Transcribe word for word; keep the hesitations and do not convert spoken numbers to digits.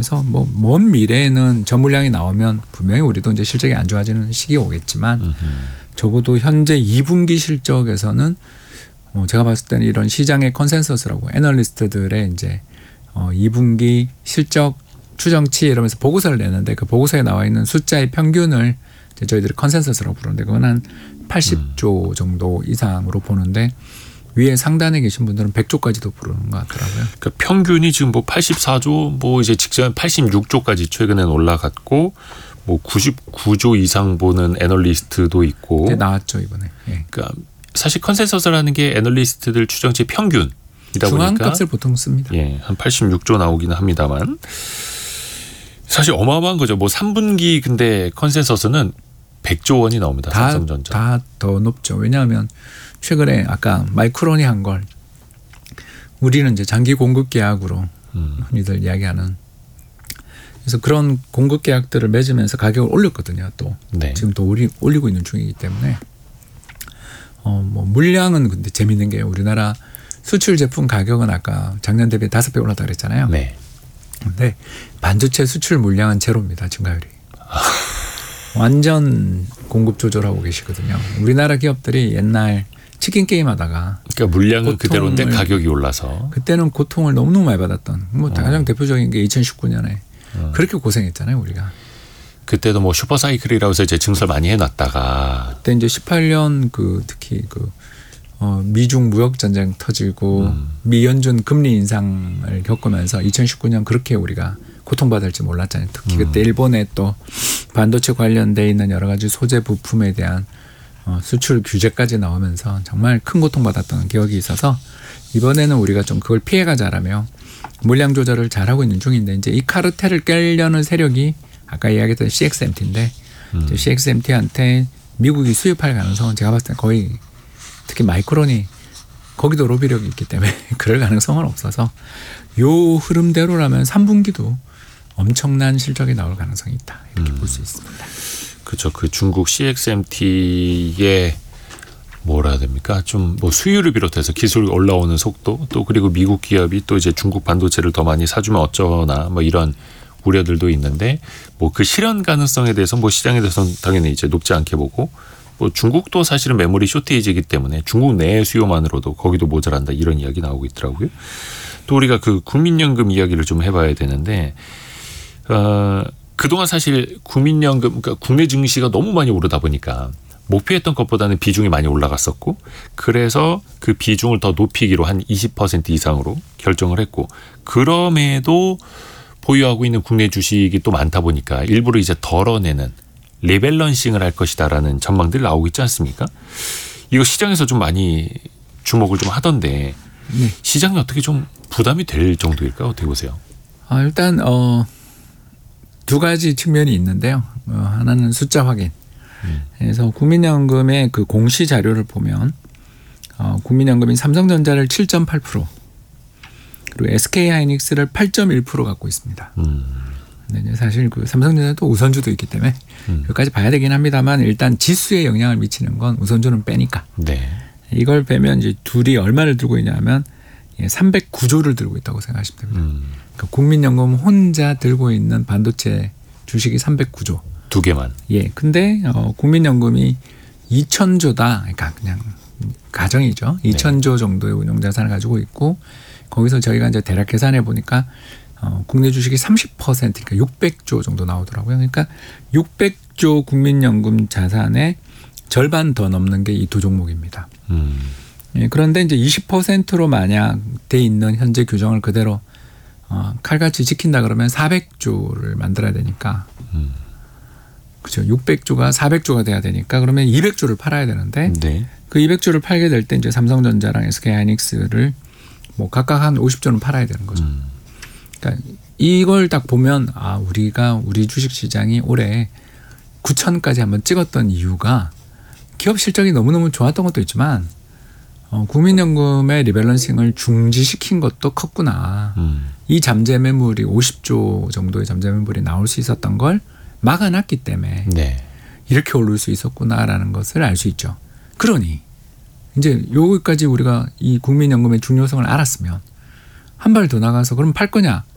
그래서 뭐 먼 미래에는 저 물량이 나오면 분명히 우리도 이제 실적이 안 좋아지는 시기가 오겠지만 음흠. 적어도 현재 이 분기 실적에서는 어 제가 봤을 때는 이런 시장의 컨센서스라고 애널리스트들의 이제 어 이 분기 실적 추정치 이러면서 보고서를 내는데 그 보고서에 나와 있는 숫자의 평균을 이제 저희들이 컨센서스라고 부르는데 그건 한 팔십조 정도 이상으로 보는데 위에 상단에 계신 분들은 백조까지도 부르는 것 같더라고요. 그러니까 평균이 지금 뭐 팔십사조, 뭐 이제 직전 팔십육조까지 최근엔 올라갔고, 뭐 구십구조 이상 보는 애널리스트도 있고. 이제 나왔죠 이번에. 예. 그러니까 사실 컨센서스라는 게 애널리스트들 추정치 평균이다 보니까 중앙값을 보통 씁니다. 예, 한 팔십육조 나오기는 합니다만 사실 어마어마한 거죠. 뭐 삼 분기 근데 컨센서스는 백조 원이 나옵니다. 다, 삼성전자. 다 더 높죠. 왜냐하면 최근에 아까 마이크론이 한 걸 우리는 이제 장기 공급 계약으로 음. 흔히들 이야기하는 그래서 그런 공급 계약들을 맺으면서 가격을 올렸거든요. 또 네. 지금 또 올리, 올리고 있는 중이기 때문에 어, 뭐 물량은 근데 재밌는 게 우리나라 수출 제품 가격은 아까 작년 대비 다섯 배 올랐다 그랬잖아요. 네. 근데 반도체 수출 물량은 제로입니다. 증가율이. 완전 공급 조절하고 계시거든요. 우리나라 기업들이 옛날 치킨 게임 하다가 그러니까 물량은 그대로인데 가격이 올라서 그때는 고통을 너무너무 많이 받았던 뭐 어. 가장 대표적인 게 이천십구 년에 어. 그렇게 고생했잖아요. 우리가. 그때도 뭐 슈퍼사이클이라고 해서 이제 증설 많이 해놨다가 그때 이제 십팔 년 그 특히 그 어 미중 무역 전쟁 터지고 음. 미연준 금리 인상을 겪으면서 이천십구 년 그렇게 우리가 고통받을지 몰랐잖아요. 특히 음. 그때 일본에 또 반도체 관련돼 있는 여러 가지 소재 부품에 대한 어 수출 규제까지 나오면서 정말 큰 고통받았던 기억이 있어서 이번에는 우리가 좀 그걸 피해가자라며 물량 조절을 잘하고 있는 중인데 이제 이 카르텔을 깨려는 세력이 아까 이야기했던 씨엑스엠티인데 음. 씨엑스엠티한테 미국이 수입할 가능성은 제가 봤을 때 거의 특히 마이크론이 거기도 로비력이 있기 때문에 그럴 가능성은 없어서 요 흐름대로라면 삼 분기도 엄청난 실적이 나올 가능성이 있다. 이렇게 음. 볼 수 있습니다. 그렇죠. 그 중국 씨엑스엠티의 뭐라 해야 됩니까? 좀 뭐 수율을 비롯해서 기술 올라오는 속도 또 그리고 미국 기업이 또 이제 중국 반도체를 더 많이 사주면 어쩌나 뭐 이런 우려들도 있는데 뭐 그 실현 가능성에 대해서 뭐 시장에 대해서는 당연히 이제 높지 않게 보고 뭐 중국도 사실은 메모리 쇼테이지이기 때문에 중국 내 수요만으로도 거기도 모자란다 이런 이야기 나오고 있더라고요. 또 우리가 그 국민연금 이야기를 좀 해봐야 되는데 어, 그동안 사실 국민연금 그러니까 국내 증시가 너무 많이 오르다 보니까 목표했던 것보다는 비중이 많이 올라갔었고 그래서 그 비중을 더 높이기로 한 이십 퍼센트 이상으로 결정을 했고 그럼에도 보유하고 있는 국내 주식이 또 많다 보니까 일부러 이제 덜어내는 리밸런싱을 할 것이다라는 전망들이 나오고 있지 않습니까? 이거 시장에서 좀 많이 주목을 좀 하던데 네. 시장이 어떻게 좀 부담이 될 정도일까요? 어떻게 보세요? 아, 일단 어, 두 가지 측면이 있는데요. 어, 하나는 숫자 확인. 음. 그래서 국민연금의 그 공시 자료를 보면 어, 국민연금이 삼성전자를 칠 점 팔 퍼센트 그리고 에스케이하이닉스를 팔 점 일 퍼센트 갖고 있습니다. 음. 근데 사실 그 삼성전자도 우선주도 있기 때문에 음. 여기까지 봐야 되긴 합니다만 일단 지수에 영향을 미치는 건 우선주는 빼니까. 네. 이걸 빼면 이제 둘이 얼마를 들고 있냐면 삼백구조를 들고 있다고 생각하시면 됩니다. 음. 그러니까 국민연금 혼자 들고 있는 반도체 주식이 삼백구조. 두 개만. 예. 근데 어, 국민연금이 이천조다. 그러니까 그냥 가정이죠. 이천조 정도의 운용자산을 가지고 있고 거기서 저희가 이제 대략 계산해 보니까 어, 국내 주식이 삼십 퍼센트 그러니까 육백조 정도 나오더라고요. 그러니까 육백조 국민연금 자산의 절반 더 넘는 게 이 두 종목입니다. 음. 예, 그런데 이제 이십 퍼센트로 만약 돼 있는 현재 규정을 그대로 어, 칼같이 지킨다 그러면 사백조를 만들어야 되니까 음. 그렇죠. 육백조가 사백조가 돼야 되니까 그러면 이백조를 팔아야 되는데 네. 그 이백조를 팔게 될 때 이제 삼성전자랑 에스케이하이닉스를 뭐 각각 한 오십조는 팔아야 되는 거죠. 음. 그러니까 이걸 딱 보면 아 우리가 우리 주식시장이 올해 구천까지 한번 찍었던 이유가 기업 실적이 너무너무 좋았던 것도 있지만 어, 국민연금의 리밸런싱을 중지시킨 것도 컸구나. 음. 이 잠재 매물이 오십조 정도의 잠재 매물이 나올 수 있었던 걸 막아놨기 때문에 네. 이렇게 오를 수 있었구나라는 것을 알 수 있죠. 그러니 이제 여기까지 우리가 이 국민연금의 중요성을 알았으면 한 발 더 나가서 그럼 팔 거냐?